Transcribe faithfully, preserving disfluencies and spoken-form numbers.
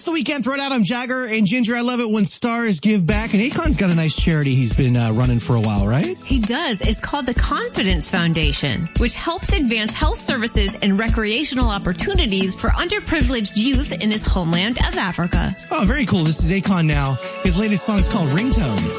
It's the weekend. Throw it out. I'm Jagger and Ginger. I love it when stars give back. And Akon's got a nice charity he's been uh, running for a while, right? He does. It's called the Confidence Foundation, which helps advance health services and recreational opportunities for underprivileged youth in his homeland of Africa. Oh, very cool. This is Akon now. His latest song is called Ringtone.